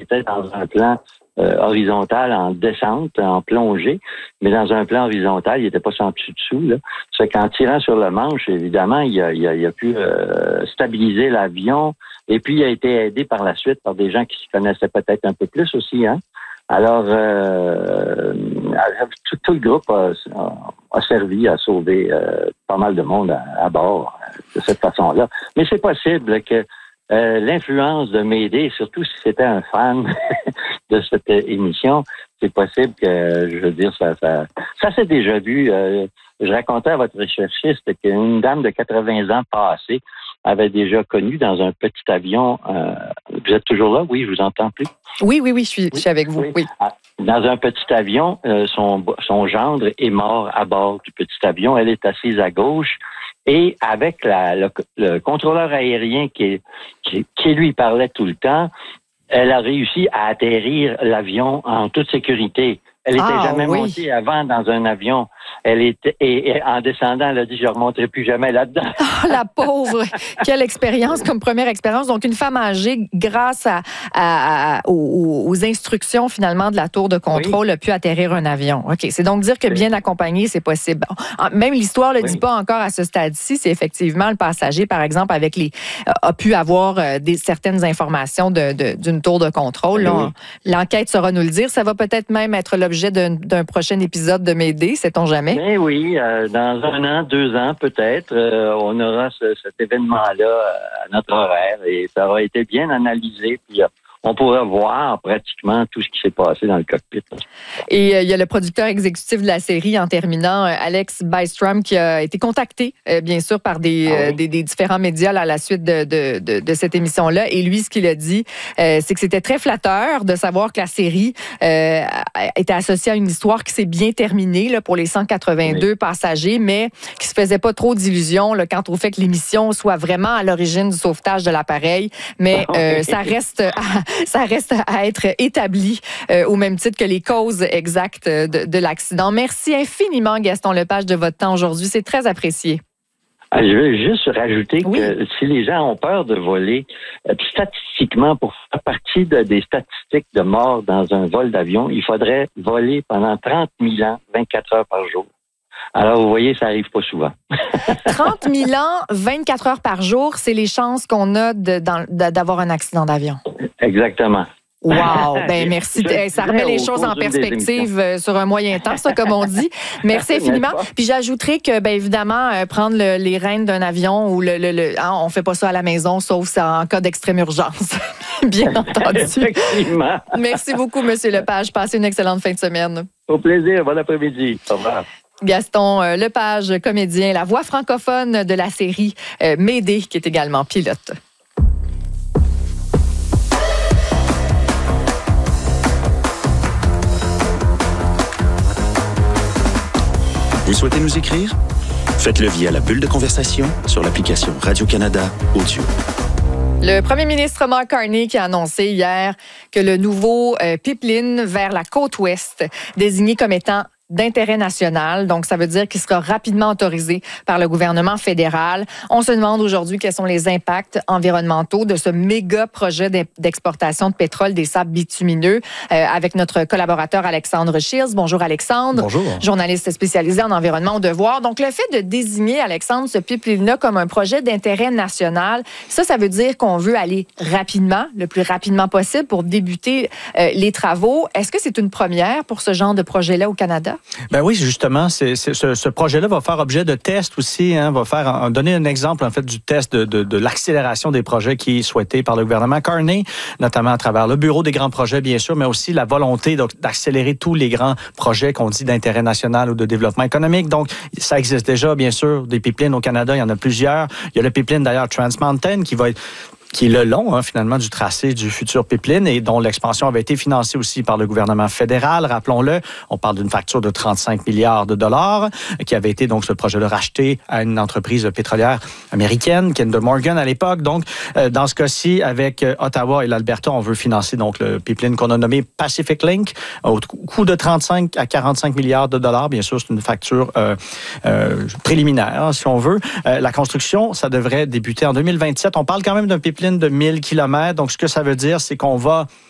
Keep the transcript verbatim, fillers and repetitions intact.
était dans un plan euh, horizontal en descente, en plongée, mais dans un plan horizontal, il n'était pas sans dessus-dessous. Là. C'est qu'en tirant sur le manche, évidemment, il a, il a, il a pu euh, stabiliser l'avion, et puis il a été aidé par la suite par des gens qui se connaissaient peut-être un peu plus aussi, hein. Alors, euh, tout, tout le groupe a, a servi à sauver euh, pas mal de monde à, à bord de cette façon-là. Mais c'est possible que euh, l'influence de Mayday, surtout si c'était un fan de cette émission, c'est possible que, je veux dire, ça, ça, ça s'est déjà vu. Euh, je racontais à votre recherchiste qu'une dame de quatre-vingts ans passée avait déjà connu dans un petit avion. Euh, vous êtes toujours là? Oui, je vous entends plus. Oui, oui, oui, je suis, oui, je suis avec vous. Oui. oui. Dans un petit avion, euh, son, son gendre est mort à bord du petit avion. Elle est assise à gauche. Et avec la, le, le contrôleur aérien qui, qui, qui lui parlait tout le temps, elle a réussi à atterrir l'avion en toute sécurité. Elle n'était ah, jamais oui. montée avant dans un avion. Elle était et, et en descendant, elle a dit « Je ne remonterai plus jamais là-dedans. » Oh, la pauvre! Quelle expérience comme première expérience. Donc, une femme âgée, grâce à, à, à, aux, aux instructions finalement de la tour de contrôle, oui. a pu atterrir un avion. OK. C'est donc dire que bien accompagné, c'est possible. Même l'histoire ne le oui. dit pas encore à ce stade-ci. C'est effectivement le passager, par exemple, avec les a pu avoir des, certaines informations de, de, d'une tour de contrôle. Oui. Là, l'enquête saura nous le dire. Ça va peut-être même être l'objet d'un, d'un prochain épisode de Mayday, sait-on jamais? Mais oui, euh, dans un an, deux ans peut-être, euh, on aura ce, cet événement-là à notre horaire et ça aura été bien analysé. Puis, euh, on pourra voir pratiquement tout ce qui s'est passé dans le cockpit. Et euh, il y a le producteur exécutif de la série, en terminant, euh, Alex Bystrom, qui a été contacté, euh, bien sûr, par des, ah oui. euh, des, des différents médias là, à la suite de, de, de, de cette émission-là. Et lui, ce qu'il a dit, euh, c'est que c'était très flatteur de savoir que la série euh, était associée à une histoire qui s'est bien terminée là, pour les cent quatre-vingt-deux oui. passagers, mais qui se faisait pas trop d'illusions là, quant au fait que l'émission soit vraiment à l'origine du sauvetage de l'appareil. Mais euh, ça reste à, ça reste à être établi euh, au même titre que les causes exactes de, de l'accident. Merci infiniment, Gaston Lepage, de votre temps aujourd'hui. C'est très apprécié. Ah, je veux juste rajouter oui. que si les gens ont peur de voler, euh, statistiquement, pour faire partie de, des statistiques de mort dans un vol d'avion, il faudrait voler pendant trente mille ans, vingt-quatre heures par jour. Alors, vous voyez, ça n'arrive pas souvent. trente mille ans, vingt-quatre heures par jour, c'est les chances qu'on a de, dans, de, d'avoir un accident d'avion. Exactement. Wow! Ben merci. Ça remet les choses en perspective sur un moyen temps, ça, comme on dit. Merci infiniment. Puis j'ajouterais que, bien évidemment, euh, prendre le, les rênes d'un avion ou le, le, le hein, on fait pas ça à la maison, sauf en cas d'extrême urgence. Bien entendu. Effectivement. Merci beaucoup, M. Lepage. Passez une excellente fin de semaine. Au plaisir. Bon après-midi. Au revoir. Gaston Lepage, comédien, la voix francophone de la série euh, Mayday, qui est également pilote. Vous souhaitez nous écrire? Faites-le via la bulle de conversation sur l'application Radio-Canada Audio. Le premier ministre Mark Carney qui a annoncé hier que le nouveau euh, pipeline vers la côte ouest, désigné comme étant d'intérêt national. Donc, ça veut dire qu'il sera rapidement autorisé par le gouvernement fédéral. On se demande aujourd'hui quels sont les impacts environnementaux de ce méga projet d'exportation de pétrole des sables bitumineux euh, avec notre collaborateur Alexandre Shields. Bonjour, Alexandre. Bonjour. Journaliste spécialisé en environnement au devoir. Donc, le fait de désigner, Alexandre, ce pipeline-là comme un projet d'intérêt national, ça, ça veut dire qu'on veut aller rapidement, le plus rapidement possible pour débuter euh, les travaux. Est-ce que c'est une première pour ce genre de projet-là au Canada? Ben oui, justement, c'est, c'est, ce, ce projet-là va faire objet de tests aussi, hein, va faire donner un exemple en fait du test de, de, de l'accélération des projets qui est souhaité par le gouvernement Carney, notamment à travers le bureau des grands projets bien sûr, mais aussi la volonté d'accélérer tous les grands projets qu'on dit d'intérêt national ou de développement économique. Donc ça existe déjà bien sûr des pipelines au Canada, il y en a plusieurs. Il y a le pipeline d'ailleurs Trans Mountain qui va être qui est le long, hein, finalement, du tracé du futur pipeline et dont l'expansion avait été financée aussi par le gouvernement fédéral. Rappelons-le, on parle d'une facture de trente-cinq milliards de dollars qui avait été, donc, ce projet-là racheté à une entreprise pétrolière américaine, Kinder Morgan, à l'époque. Donc, euh, dans ce cas-ci, avec euh, Ottawa et l'Alberta, on veut financer, donc, le pipeline qu'on a nommé Pacific Link au coût de trente-cinq à quarante-cinq milliards de dollars. Bien sûr, c'est une facture euh, euh, préliminaire, hein, si on veut. Euh, la construction, ça devrait débuter en deux mille vingt-sept. On parle quand même d'un pipeline de mille kilomètres. Donc, ce que ça veut dire, c'est qu'on va